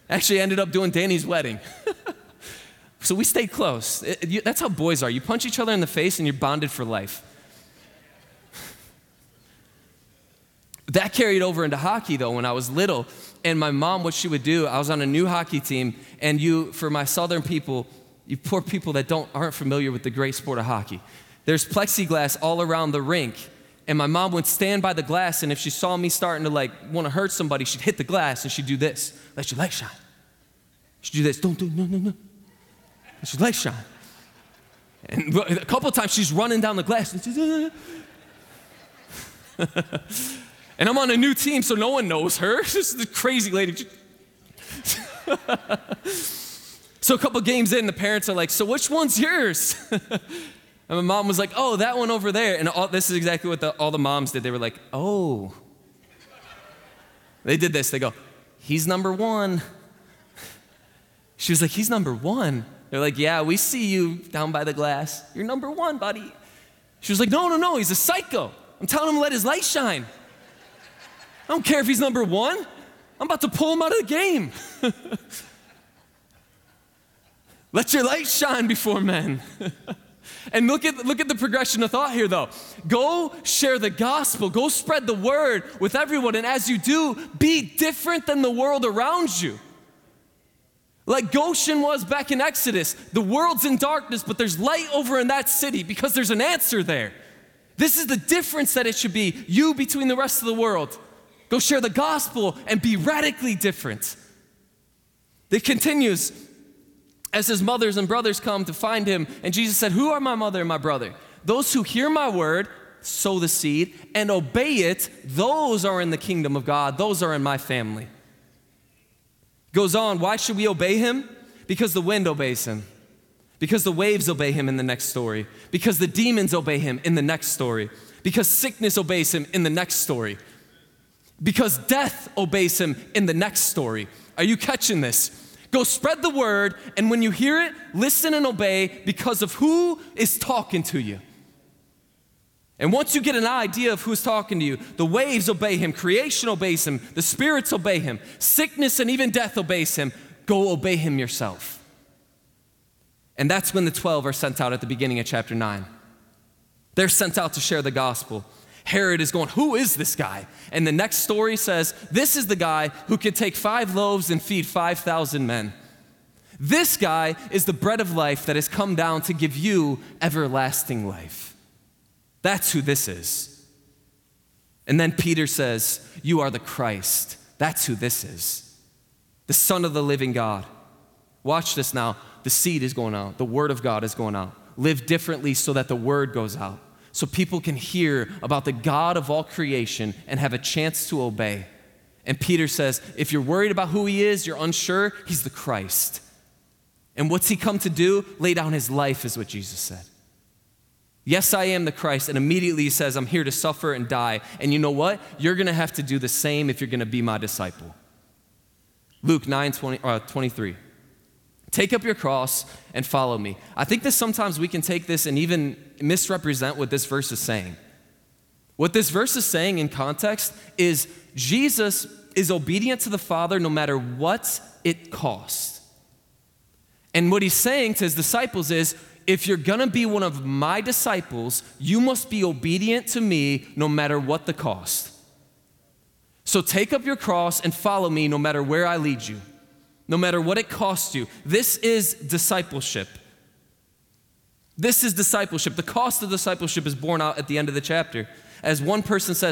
Actually ended up doing Danny's wedding. So we stayed close. That's how boys are. You punch each other in the face and you're bonded for life. That carried over into hockey, though, when I was little. And my mom, what she would do, I was on a new hockey team, and for my southern people, you poor people that aren't familiar with the great sport of hockey, there's plexiglass all around the rink. And my mom would stand by the glass, and if she saw me starting to want to hurt somebody, she'd hit the glass, and she'd do this. Let your light shine. She'd do this. No. Let your light shine. And a couple of times, she's running down the glass. And I'm on a new team, so no one knows her. This is the crazy lady. So a couple games in, the parents are like, so which one's yours? And my mom was like, oh, that one over there. And this is exactly what all the moms did. They were like, oh. They did this. They go, he's number one. She was like, he's number one? They're like, yeah, we see you down by the glass. You're number one, buddy. She was like, no, he's a psycho. I'm telling him to let his light shine. I don't care if he's number one. I'm about to pull him out of the game. Let your light shine before men. And look at the progression of thought here, though. Go share the gospel. Go spread the word with everyone. And as you do, be different than the world around you. Like Goshen was back in Exodus. The world's in darkness, but there's light over in that city because there's an answer there. This is the difference that it should be, you between the rest of the world. Go share the gospel and be radically different. It continues as his mothers and brothers come to find him, and Jesus said, who are my mother and my brother? Those who hear my word, sow the seed, and obey it, those are in the kingdom of God. Those are in my family. Goes on, why should we obey him? Because the wind obeys him. Because the waves obey him in the next story. Because the demons obey him in the next story. Because sickness obeys him in the next story. Because death obeys him in the next story. Are you catching this? Go spread the word, and when you hear it, listen and obey because of who is talking to you. And once you get an idea of who's talking to you, the waves obey him, creation obeys him, the spirits obey him, sickness and even death obeys him. Go obey him yourself. And that's when the 12 are sent out at the beginning of chapter 9. They're sent out to share the gospel. Herod is going, who is this guy? And the next story says, this is the guy who could take 5 loaves and feed 5,000 men. This guy is the bread of life that has come down to give you everlasting life. That's who this is. And then Peter says, you are the Christ. That's who this is. The Son of the living God. Watch this now. The seed is going out. The word of God is going out. Live differently so that the word goes out. So people can hear about the God of all creation and have a chance to obey. And Peter says, if you're worried about who he is, you're unsure, he's the Christ. And what's he come to do? Lay down his life is what Jesus said. Yes, I am the Christ. And immediately he says, I'm here to suffer and die. And you know what? You're going to have to do the same if you're going to be my disciple. Luke 9:23. Take up your cross and follow me. I think that sometimes we can take this and even misrepresent what this verse is saying. What this verse is saying in context is Jesus is obedient to the Father no matter what it costs. And what he's saying to his disciples is, if you're going to be one of my disciples, you must be obedient to me no matter what the cost. So take up your cross and follow me no matter where I lead you. No matter what it costs you. This is discipleship. This is discipleship. The cost of discipleship is borne out at the end of the chapter. As one person says,